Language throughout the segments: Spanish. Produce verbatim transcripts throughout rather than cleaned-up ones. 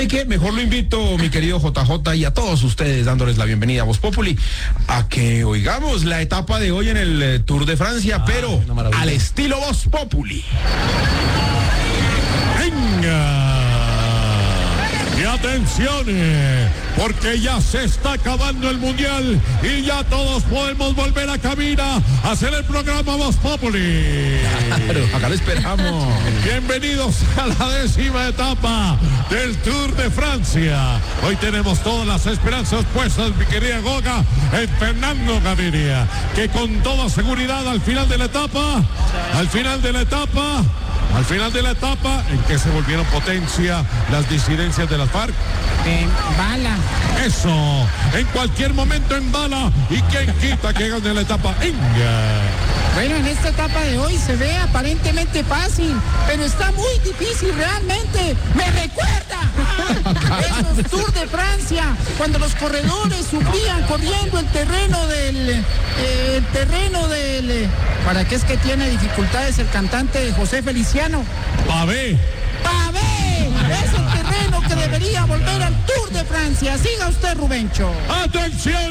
¿sabe qué? Mejor lo invito, mi querido J J, y a todos ustedes, dándoles la bienvenida a Voz Populi, a que oigamos la etapa de hoy en el eh, Tour de Francia, ah, pero al estilo Voz Populi. ¡Venga! Y atención, porque ya se está acabando el Mundial y ya todos podemos volver a cabina a hacer el programa Voz Populi. Claro, acá lo esperamos. Bienvenidos a la décima etapa del Tour de Francia. Hoy tenemos todas las esperanzas puestas, mi querida Goga, en Fernando Gaviria, que con toda seguridad al final de la etapa, al final de la etapa, Al final de la etapa, ¿en qué se volvieron potencia las disidencias de las FARC? En bala. Eso, en cualquier momento en bala. ¿Y quién quita que gane la etapa? Inga. Bueno, en esta etapa de hoy se ve aparentemente fácil, pero está muy difícil realmente. Me recuerda a esos Tour de Francia, cuando los corredores sufrían corriendo el terreno del... Eh, el terreno del... Eh, ¿Para qué es que tiene dificultades el cantante José Feliciano? Pavé. ¡Pavé! Es el terreno que debería volver al Tour de Francia. Siga usted, Rubencho. ¡Atención!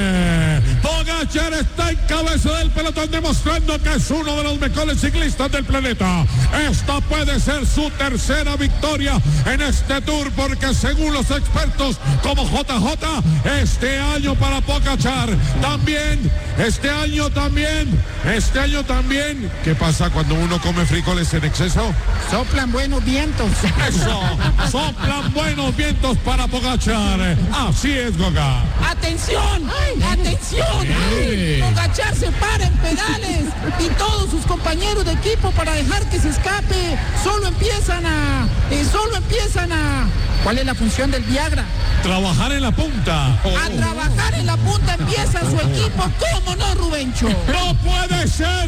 Pogačar está en cabeza del pelotón, demostrando que es uno de los mejores ciclistas del planeta. Esta puede ser su tercera victoria en este Tour, porque según los expertos como J J, este año para Pogačar también, este año también, este año también. ¿Qué pasa cuando uno come frijoles en exceso? Soplan buenos vientos. Eso, soplan buenos vientos para Pogačar. Así es, Goga. ¡Atención! ¡Ay, atención! ¡Ay! Pogačar se para en pedales y todos sus compañeros de equipo, para dejar que se escape, solo empiezan a... Eh, solo empiezan a... ¿Cuál es la función del Viagra? Trabajar en la punta. Oh. A trabajar en la punta empieza su equipo. ¿Cómo no, Rubencho? ¡No puede ser!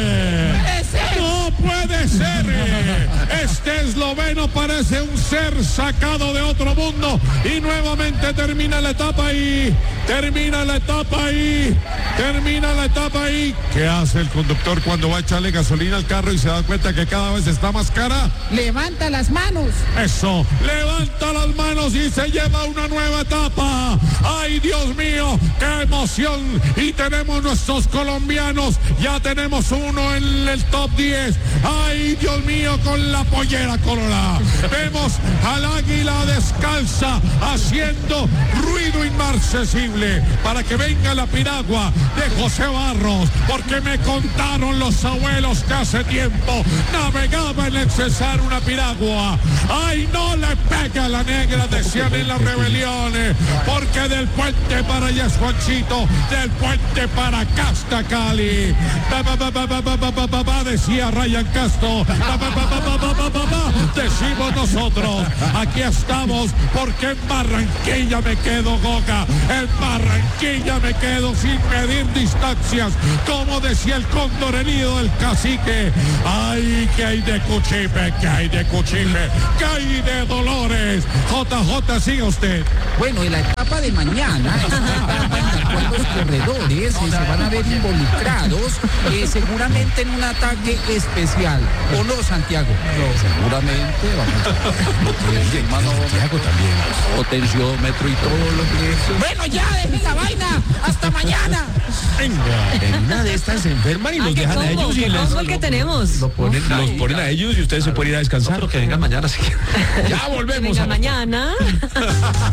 ¡Puede ser! ¡No puede ser! Este esloveno parece un ser sacado de otro mundo. Y nuevamente termina la etapa y... Termina la etapa y... Termina la etapa y... ¿Qué hace el conductor cuando va a echarle gasolina al carro y se da cuenta que cada vez está más cara? Levanta las manos. Eso, levanta las manos y se lleva una nueva etapa. ¡Ay, Dios mío! ¡Qué emoción! Y tenemos nuestros colombianos. Ya tenemos uno en el top diez. ¡Ay, Dios mío! Con la pollera colorada. Vemos al águila descalza haciendo ruido inmarcesible para que venga la piragua de José Barros, porque me contaron los abuelos que hace tiempo navegaba en el Cesar una piragua. ¡Ay, no le pega a la negra! Decían en las rebeliones, porque del puente para allá es Juanchito, del puente para Casta Cali. Pa, pa, pa, pa, pa, pa, pa, pa, pa, decía Ryan Castro. Pa, pa, pa, pa, pa, pa, pa, pa, decimos nosotros. Aquí estamos, porque en Barranquilla me quedo, Goga. En Barranquilla me quedo sin medir distancias, como decía el cóndor herido del cacique. ¡Ay, que hay de Cuchipe, que hay de Cuchipe, que hay de Dolores! J J, siga usted. Bueno, en la etapa de mañana es una etapa en la cual los corredores eh, se van a ver involucrados eh, seguramente en un ataque especial. ¿O no, Santiago? No, seguramente vamos a... hermano Santiago también. Potenciómetro y todo lo que es. Bueno, ya, dejen la vaina. Hasta mañana. Venga, en una de estas se enferman y Ah, los qué dejan a combo, ellos y qué les... combo el que tenemos. Lo ponen, los ponen a ellos y ustedes se pueden ir a descansar. Pero que vengan mañana, sí. Ya volvemos. Venga, a... mañana.